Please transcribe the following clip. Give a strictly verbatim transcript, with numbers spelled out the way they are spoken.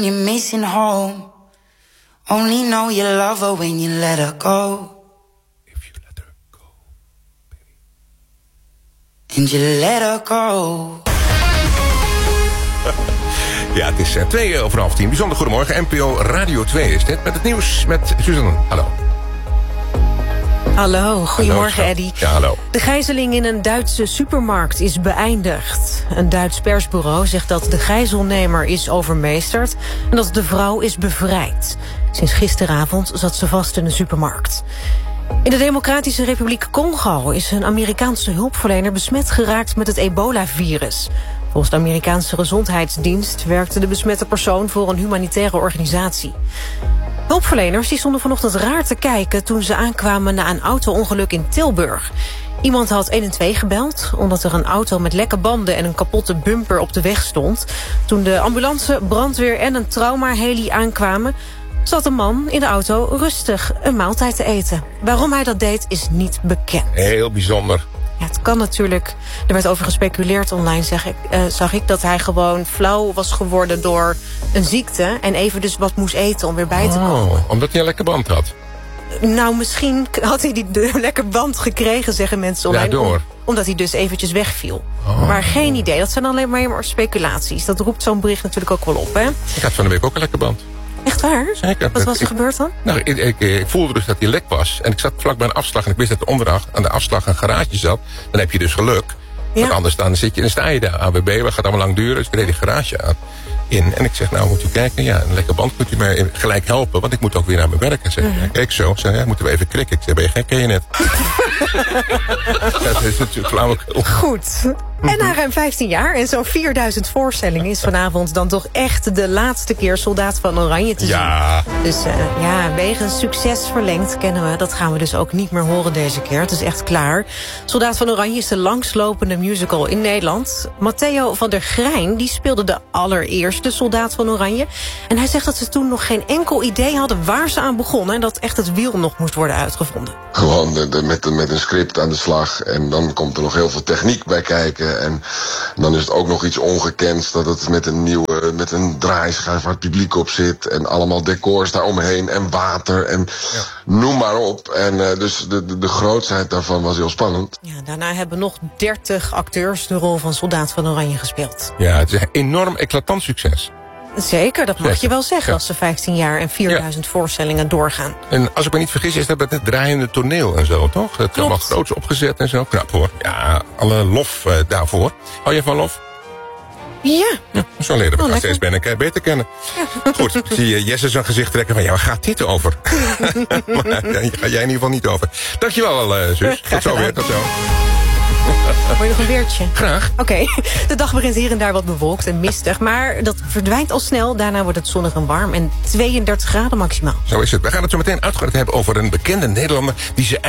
You're missing home. Only know you love her when you let her go. If you let her go, baby. And you let her go. Ja, het is uh, twee over half tien. Bijzonder goedemorgen. N P O Radio twee is dit. Met het nieuws met Suzanne. Hallo. Hallo, goedemorgen Eddy. Ja, hallo. De gijzeling in een Duitse supermarkt is beëindigd. Een Duits persbureau zegt dat de gijzelnemer is overmeesterd en dat de vrouw is bevrijd. Sinds gisteravond zat ze vast in een supermarkt. In de Democratische Republiek Congo is een Amerikaanse hulpverlener besmet geraakt met het ebola-virus. Volgens de Amerikaanse Gezondheidsdienst werkte de besmette persoon voor een humanitaire organisatie. Hulpverleners die stonden vanochtend raar te kijken toen ze aankwamen na een auto-ongeluk in Tilburg. Iemand had een en twee gebeld omdat er een auto met lekke banden en een kapotte bumper op de weg stond. Toen de ambulance, brandweer en een traumaheli aankwamen, zat een man in de auto rustig een maaltijd te eten. Waarom hij dat deed is niet bekend. Heel bijzonder. Ja, het kan natuurlijk. Er werd over gespeculeerd online, zeg ik, uh, zag ik, dat hij gewoon flauw was geworden door een ziekte en even dus wat moest eten om weer bij te komen. Oh, omdat hij een lekker band had. Nou, misschien had hij die de lekker band gekregen, zeggen mensen online. Daardoor. Om, omdat hij dus eventjes wegviel. Oh. Maar geen idee, dat zijn alleen maar speculaties. Dat roept zo'n bericht natuurlijk ook wel op, hè? Ik had van de week ook een lekker band. Echt waar? Zeker. Wat was er ik, gebeurd dan? Nou, ik, ik, ik voelde dus dat hij lek was. En ik zat vlak bij een afslag en ik wist dat er onderaf aan de afslag een garage zat. Dan heb je dus geluk. Ja. Want anders dan, zit je, dan sta je daar. A B B, dat gaat allemaal lang duren. Dus ik reed die garage aan. In. En ik zeg, nou moet u kijken, ja, een lekker band moet u mij gelijk helpen, want ik moet ook weer naar mijn werk. En zeg, Mm-hmm. ja, kijk zo, zeg, ja, moeten we even klikken. Ik zeg, ben je gek, ken je net? Ja, dat is natuurlijk flauwekul. Goed. En na ruim vijftien jaar en zo'n vierduizend voorstellingen is vanavond dan toch echt de laatste keer Soldaat van Oranje te Ja. zien. Dus uh, ja, wegens succes verlengd kennen we. Dat gaan we dus ook niet meer horen deze keer. Het is echt klaar. Soldaat van Oranje is de langslopende musical in Nederland. Matteo van der Grijn die speelde de allereerste Soldaat van Oranje. En hij zegt dat ze toen nog geen enkel idee hadden waar ze aan begonnen. En dat echt het wiel nog moest worden uitgevonden. Gewoon de, de, met, de, met een script aan de slag. En dan komt er nog heel veel techniek bij kijken. En dan is het ook nog iets ongekends dat het met een nieuwe, met een draaischijf waar het publiek op zit. En allemaal decors daaromheen en water en ja. noem maar op. En uh, dus de, de, de grootsheid daarvan was heel spannend. Ja, daarna hebben nog dertig acteurs de rol van Soldaat van Oranje gespeeld. Ja, het is een enorm eclatant succes. Zeker, dat mag Zeker. je wel zeggen Ja. als ze vijftien jaar en vierduizend ja. voorstellingen doorgaan. En als ik me niet vergis is dat met het draaiende toneel en zo, toch? Het is allemaal groots opgezet en zo. Knap hoor. Ja, alle lof uh, daarvoor. Hou je van lof? Ja. Ja, zo leren we Oh, elkaar steeds ben ik beter kennen. Ja. Goed, ik zie je Jesse zijn gezicht trekken van, ja, waar gaat dit over? Maar daar ga jij in ieder geval niet over. Dankjewel, uh, zus. Tot zo weer, tot zo. Wil je nog een weertje? Graag. Oké, okay. De dag begint hier en daar wat bewolkt en mistig. Maar dat verdwijnt al snel. Daarna wordt het zonnig en warm. En tweeëndertig graden maximaal. Zo is het. We gaan het zo meteen uitgebreid hebben over een bekende Nederlander die zijn